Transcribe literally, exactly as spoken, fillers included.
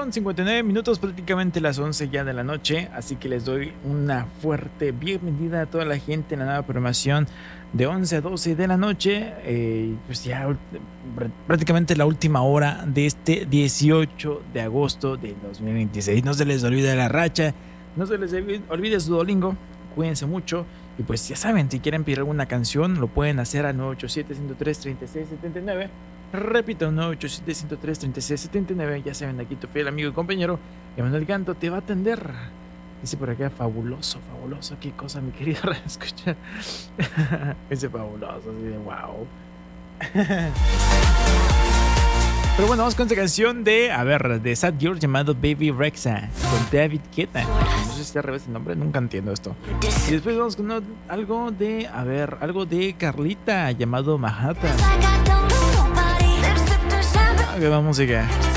con cincuenta y nueve minutos, prácticamente las once ya de la noche. Así que les doy una fuerte bienvenida a toda la gente en la nueva programación de once a doce de la noche. Eh, pues ya prácticamente la última hora de este dieciocho de agosto de dos mil veintiséis. No se les olvide la racha, no se les olvide su Duolingo. Cuídense mucho. Y pues ya saben, si quieren pedir alguna canción, lo pueden hacer al nueve ocho siete, uno cero tres, tres seis siete nueve. Repito, nueve ocho siete, uno cero tres, tres seis siete nueve. Ya saben, aquí tu fiel amigo y compañero Emanuel Canto te va a atender. Dice por acá, fabuloso, fabuloso. Qué cosa, mi querido, escuchar. Ese fabuloso, así de wow. Pero bueno, vamos con esta canción de, a ver, de Sad Girl llamado Baby Rexha con David Guetta. No sé si está al revés el nombre, nunca entiendo esto. Y después vamos con algo de, a ver, algo de Carlita llamado Manhattan. Ah, qué música.